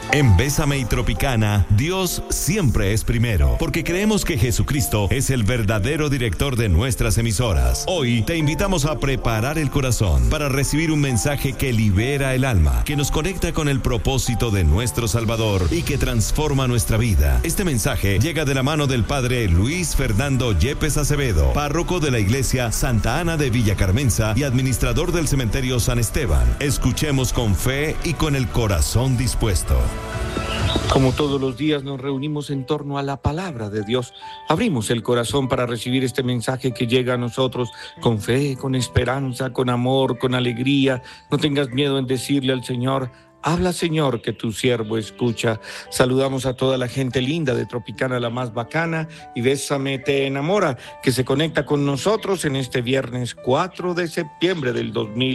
En Bésame y Tropicana, Dios siempre es primero, porque creemos que Jesucristo es el verdadero director de nuestras emisoras. Hoy te invitamos a preparar el corazón para recibir un mensaje que libera el alma, que nos conecta con el propósito de nuestro Salvador y que transforma nuestra vida. Este mensaje llega de la mano del Padre Luis Fernando Yepes Acevedo, párroco de la Iglesia Santa Ana de Villa Carmenza y administrador del Cementerio San Esteban. Escuchemos con fe y con el corazón dispuesto. Como todos los días nos reunimos en torno a la palabra de Dios. Abrimos el corazón para recibir este mensaje que llega a nosotros con fe, con esperanza, con amor, con alegría. No tengas miedo en decirle al Señor: habla, Señor, que tu siervo escucha. Saludamos a toda la gente linda de Tropicana, la más bacana, y Bésame te enamora, que se conecta con nosotros en este viernes 4 de septiembre del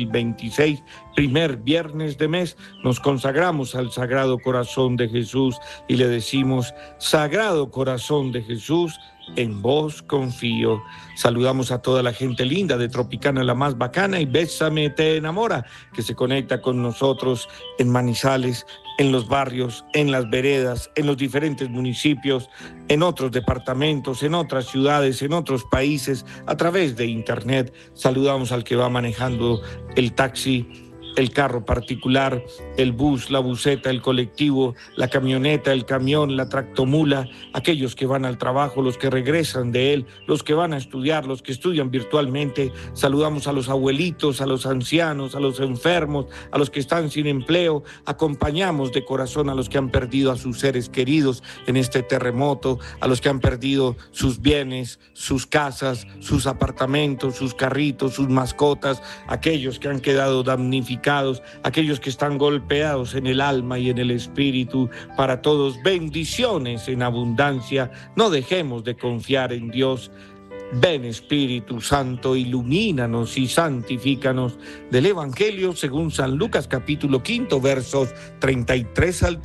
2026, primer viernes de mes. Nos consagramos al Sagrado Corazón de Jesús y le decimos: Sagrado Corazón de Jesús, en vos confío. Saludamos a toda la gente linda de Tropicana, la más bacana, y Bésame te enamora, que se conecta con nosotros en Manizales, en los barrios, en las veredas, en los diferentes municipios, en otros departamentos, en otras ciudades, en otros países, a través de internet. Saludamos al que va manejando el taxi, el carro particular, el bus, la buseta, el colectivo, la camioneta, el camión, la tractomula, aquellos que van al trabajo, los que regresan de él, los que van a estudiar, los que estudian virtualmente. Saludamos a los abuelitos, a los ancianos, a los enfermos, a los que están sin empleo. Acompañamos de corazón a los que han perdido a sus seres queridos en este terremoto, a los que han perdido sus bienes, sus casas, sus apartamentos, sus carritos, sus mascotas, aquellos que han quedado damnificados, aquellos que están golpeados en el alma y en el espíritu. Para todos, bendiciones en abundancia. No dejemos de confiar en Dios. Ven, Espíritu Santo, ilumínanos y santifícanos. Del Evangelio según San Lucas, capítulo 5, versos 33 al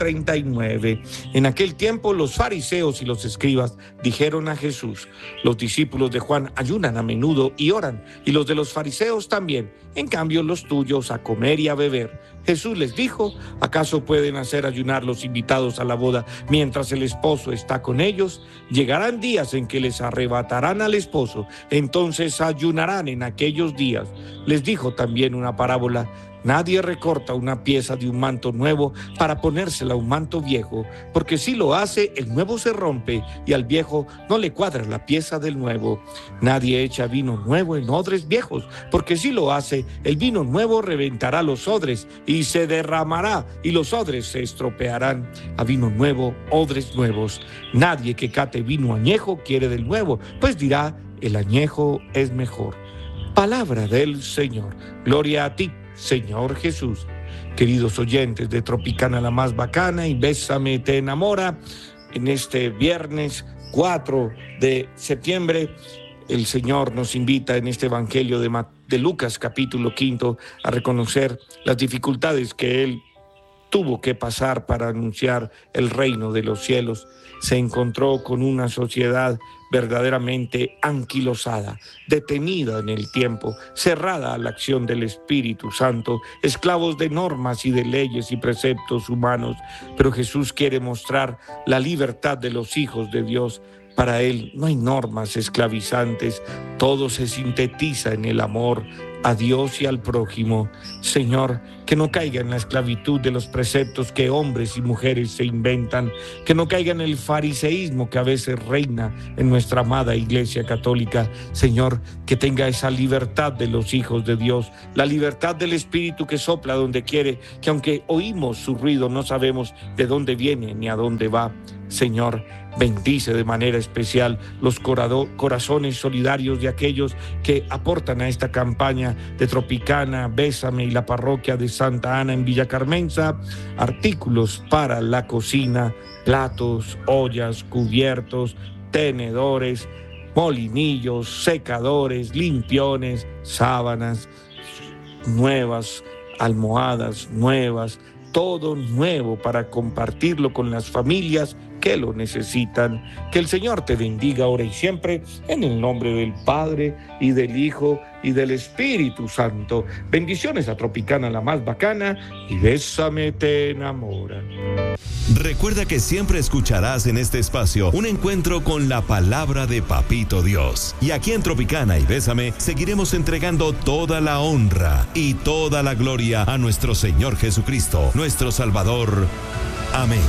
39. En aquel tiempo los fariseos y los escribas dijeron a Jesús: los discípulos de Juan ayunan a menudo y oran, y los de los fariseos también. En cambio, los tuyos a comer y a beber. Jesús les dijo: ¿acaso pueden hacer ayunar los invitados a la boda mientras el esposo está con ellos? Llegarán días en que les arrebatarán al esposo, entonces ayunarán en aquellos días. Les dijo también una parábola: nadie recorta una pieza de un manto nuevo para ponérsela a un manto viejo, porque si lo hace, el nuevo se rompe y al viejo no le cuadra la pieza del nuevo. Nadie echa vino nuevo en odres viejos, porque si lo hace, el vino nuevo reventará los odres y se derramará y los odres se estropearán. A vino nuevo, odres nuevos. Nadie que cate vino añejo quiere del nuevo, pues dirá: el añejo es mejor. Palabra del Señor. Gloria a ti, Señor Jesús. Queridos oyentes de Tropicana, la más bacana, y Bésame te enamora, en este viernes 4 de septiembre, el Señor nos invita en este Evangelio de Lucas, capítulo 5, a reconocer las dificultades que Él tuvo que pasar para anunciar el reino de los cielos. Se encontró con una sociedad verdaderamente anquilosada, detenida en el tiempo, cerrada a la acción del Espíritu Santo, esclavos de normas y de leyes y preceptos humanos. Pero Jesús quiere mostrar la libertad de los hijos de Dios. Para Él no hay normas esclavizantes, todo se sintetiza en el amor a Dios y al prójimo. Señor, que no caiga en la esclavitud de los preceptos que hombres y mujeres se inventan, que no caiga en el fariseísmo que a veces reina en nuestra amada Iglesia Católica. Señor, que tenga esa libertad de los hijos de Dios, la libertad del Espíritu que sopla donde quiere, que aunque oímos su ruido no sabemos de dónde viene ni a dónde va. Señor, bendice de manera especial los corazones solidarios de aquellos que aportan a esta campaña de Tropicana, Bésame y la parroquia de Santa Ana en Villa Carmenza, artículos para la cocina, platos, ollas, cubiertos, tenedores, molinillos, secadores, limpiones, sábanas nuevas, almohadas nuevas, todo nuevo para compartirlo con las familias que lo necesitan. Que el Señor te bendiga ahora y siempre, en el nombre del Padre y del Hijo y del Espíritu Santo. Bendiciones a Tropicana, la más bacana, y Bésame te enamora. Recuerda que siempre escucharás en este espacio un encuentro con la palabra de Papito Dios. Y aquí en Tropicana y Bésame seguiremos entregando toda la honra y toda la gloria a nuestro Señor Jesucristo, nuestro Salvador. Amén.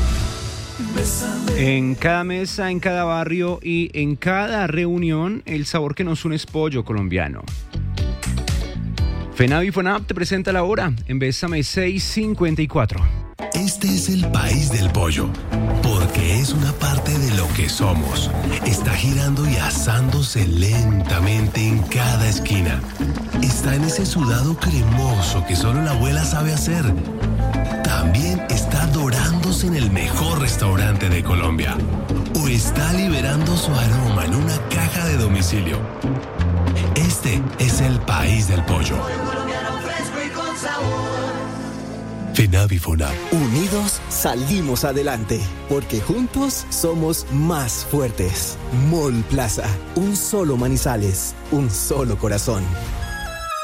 En cada mesa, en cada barrio y en cada reunión, el sabor que nos une es pollo colombiano. FENAVI FONAP te presenta la hora en Bésame 6:54. Este es el país del pollo, porque es una parte de lo que somos. Está girando y asándose lentamente en cada esquina. Está en ese sudado cremoso que solo la abuela sabe hacer. También está dorándose en el mejor restaurante de Colombia. O está liberando su aroma en una caja de domicilio. Este es el país del pollo. FENAVI FONAP. Unidos salimos adelante, porque juntos somos más fuertes. Mall Plaza, un solo Manizales, un solo corazón.